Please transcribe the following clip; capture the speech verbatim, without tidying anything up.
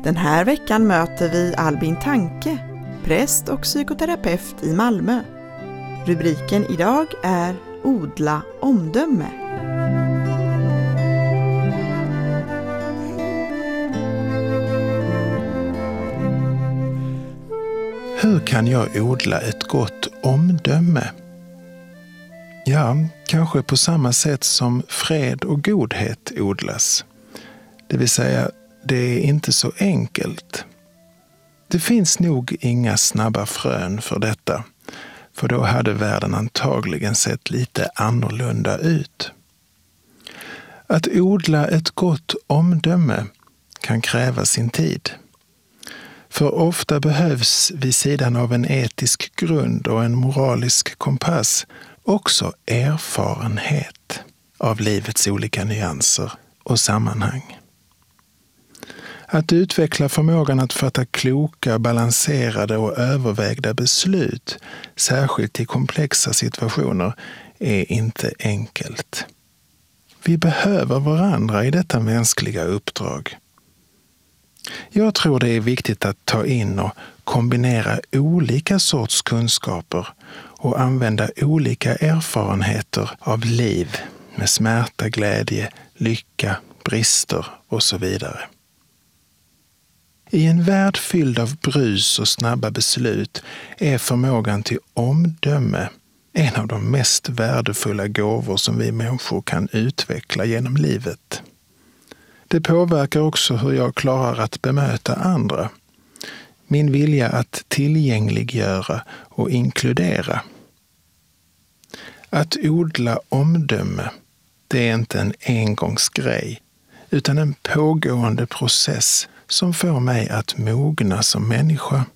Den här veckan möter vi Albin Tanke, präst och psykoterapeut i Malmö. Rubriken idag är Odla omdöme. Hur kan jag odla ett gott omdöme? Ja, kanske på samma sätt som fred och godhet odlas. Det vill säga, det är inte så enkelt. Det finns nog inga snabba frön för detta, för då hade världen antagligen sett lite annorlunda ut. Att odla ett gott omdöme kan kräva sin tid. För ofta behövs vid sidan av en etisk grund och en moralisk kompass också erfarenhet av livets olika nyanser och sammanhang. Att utveckla förmågan att fatta kloka, balanserade och övervägda beslut, särskilt i komplexa situationer, är inte enkelt. Vi behöver varandra i detta mänskliga uppdrag. Jag tror det är viktigt att ta in och kombinera olika sorts kunskaper och använda olika erfarenheter av liv med smärta, glädje, lycka, brister och så vidare. I en värld fylld av brus och snabba beslut är förmågan till omdöme en av de mest värdefulla gåvor som vi människor kan utveckla genom livet. Det påverkar också hur jag klarar att bemöta andra. Min vilja att tillgängliggöra och inkludera. Att odla omdöme, det är inte en engångsgrej, utan en pågående process som får mig att mogna som människa.